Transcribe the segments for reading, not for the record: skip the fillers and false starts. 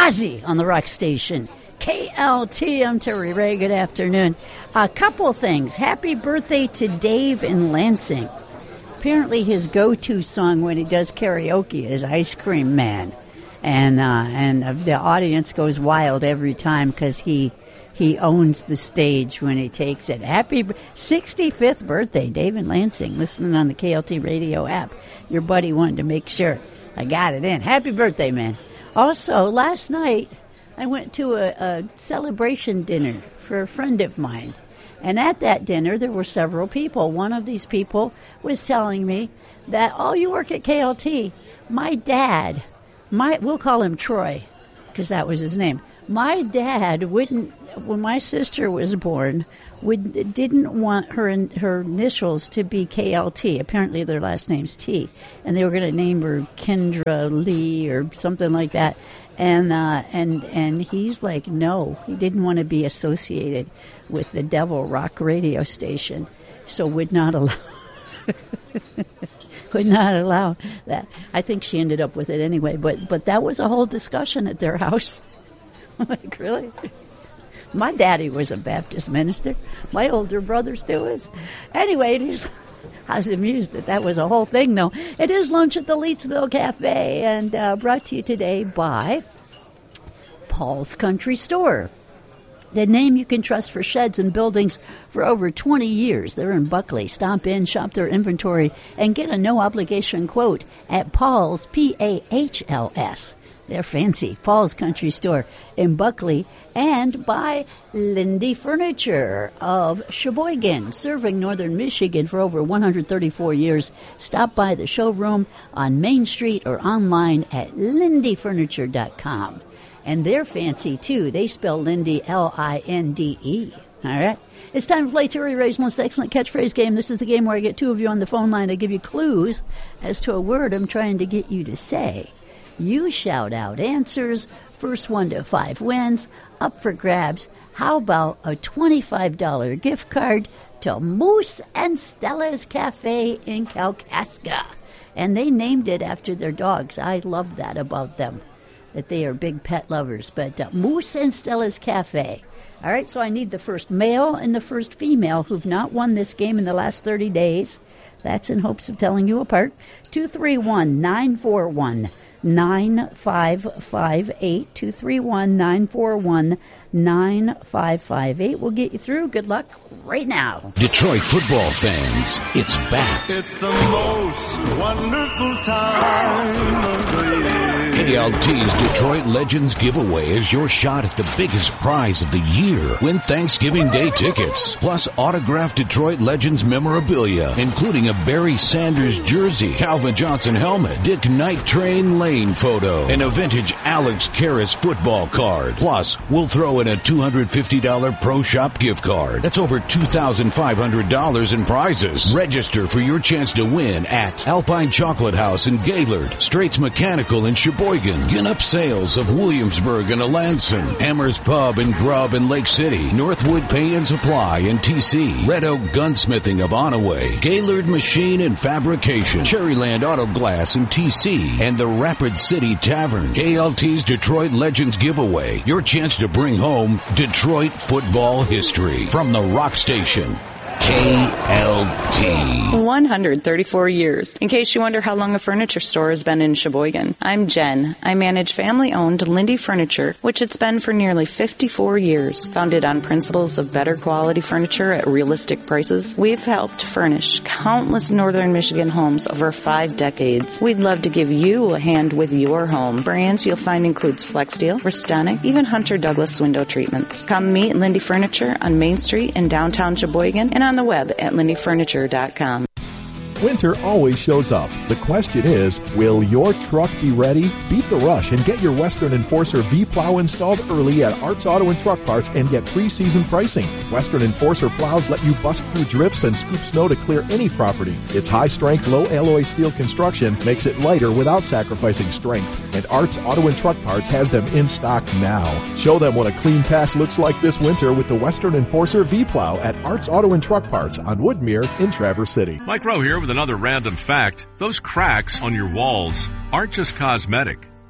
Ozzy on the Rock Station. KLT, I'm Terry Ray. Good afternoon. A couple things. Happy birthday to Dave in Lansing. Apparently his go-to song when he does karaoke is Ice Cream Man. And the audience goes wild every time because he owns the stage when he takes it. Happy 65th birthday, Dave in Lansing, listening on the KLT radio app. Your buddy wanted to make sure I got it in. Happy birthday, man. Also, last night, I went to a celebration dinner for a friend of mine. And at that dinner, there were several people. One of these people was telling me that, oh, you work at KLT. My dad, we'll call him Troy, because that was his name. My dad wouldn't, when my sister was born, didn't want her initials to be KLT. Apparently their last name's T. And they were going to name her Kendra Lee or something like that. And he's like, no, he didn't want to be associated with the Devil Rock radio station, so would not allow that. I think she ended up with it anyway, but that was a whole discussion at their house. I'm like, really? My daddy was a Baptist minister. My older brother still is. Anyway, I was amused that was a whole thing, though. It is lunch at the Leetsville Cafe, and brought to you today by Paul's Country Store. The name you can trust for sheds and buildings for over 20 years. They're in Buckley. Stop in, shop their inventory, and get a no-obligation quote at Paul's, P-A-H-L-S. They're fancy. Paul's Country Store in Buckley. And by Lindy Furniture of Sheboygan, serving northern Michigan for over 134 years. Stop by the showroom on Main Street or online at lindyfurniture.com. And they're fancy, too. They spell Lindy L-I-N-D-E. All right? It's time to play Terry Ray's most excellent catchphrase game. This is the game where I get two of you on the phone line. I give you clues as to a word I'm trying to get you to say. You shout out answers. First 1 to 5 wins. Up for grabs. How about a $25 gift card to Moose and Stella's Cafe in Kalkaska? And they named it after their dogs. I love that about them, that they are big pet lovers. But Moose and Stella's Cafe. All right, so I need the first male and the first female who've not won this game in the last 30 days. That's in hopes of telling you apart. 231-941-9558. 231-941-9558. We'll get you through. Good luck right now. Detroit football fans, it's back. It's the most wonderful time of the year. KLT's Detroit Legends Giveaway is your shot at the biggest prize of the year. Win Thanksgiving Day tickets, plus autographed Detroit Legends memorabilia, including a Barry Sanders jersey, Calvin Johnson helmet, Dick Night Train Lane photo, and a vintage Alex Karras football card. Plus, we'll throw in a $250 Pro Shop gift card. That's over $2,500 in prizes. Register for your chance to win at Alpine Chocolate House in Gaylord, Straits Mechanical in Sheboygan, Ginup Sales of Williamsburg and Alanson, Hammers Pub and Grub in Lake City, Northwood Paint and Supply in TC, Red Oak Gunsmithing of Onaway, Gaylord Machine and Fabrication, Cherryland Auto Glass in TC, and the Rapid City Tavern. KLT's Detroit Legends Giveaway, your chance to bring home Detroit football history from the Rock Station. KLT. 134 years. In case you wonder how long a furniture store has been in Sheboygan, I'm Jen. I manage family-owned Lindy Furniture, which it's been for nearly 54 years. Founded on principles of better quality furniture at realistic prices, we've helped furnish countless northern Michigan homes over 5 decades. We'd love to give you a hand with your home. Brands you'll find includes Flexsteel, Restonic, even Hunter Douglas window treatments. Come meet Lindy Furniture on Main Street in downtown Sheboygan and on the web at lindyfurniture.com. Winter always shows up. The question is, will your truck be ready? Beat the rush and get your Western Enforcer V-Plow installed early at Arts Auto and Truck Parts and get pre-season pricing. Western Enforcer plows let you bust through drifts and scoop snow to clear any property. Its high-strength, low-alloy steel construction makes it lighter without sacrificing strength. And Arts Auto and Truck Parts has them in stock now. Show them what a clean pass looks like this winter with the Western Enforcer V-Plow at Arts Auto and Truck Parts on Woodmere in Traverse City. Mike Rowe here with another random fact. Those cracks on your walls aren't just cosmetic.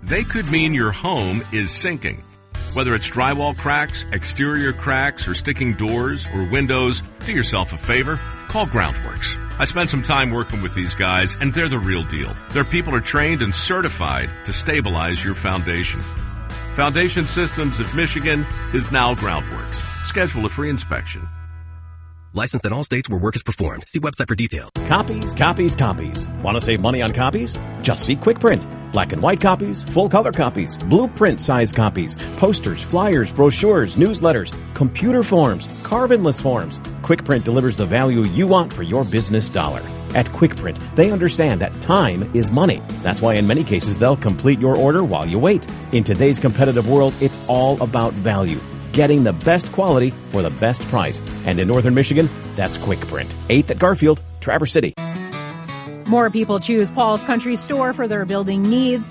they could mean your home is sinking. Whether it's drywall cracks, exterior cracks, or sticking doors or windows, do yourself a favor. Call Groundworks. I spent some time working with these guys, and they're the real deal. Their people are trained and certified to stabilize your foundation. Foundation Systems of Michigan is now Groundworks. Schedule a free inspection. Licensed in all states where work is performed. See website for details. Copies, copies, copies. Want to save money on copies? Just see QuickPrint. Black and white copies, full color copies, blueprint size copies, posters, flyers, brochures, newsletters, computer forms, carbonless forms. QuickPrint delivers the value you want for your business dollar. At QuickPrint, they understand that time is money. That's why in many cases they'll complete your order while you wait. In today's competitive world, it's all about value. Getting the best quality for the best price. And in Northern Michigan, that's QuickPrint. 8th at Garfield, Traverse City. More people choose Paul's Country Store for their building needs.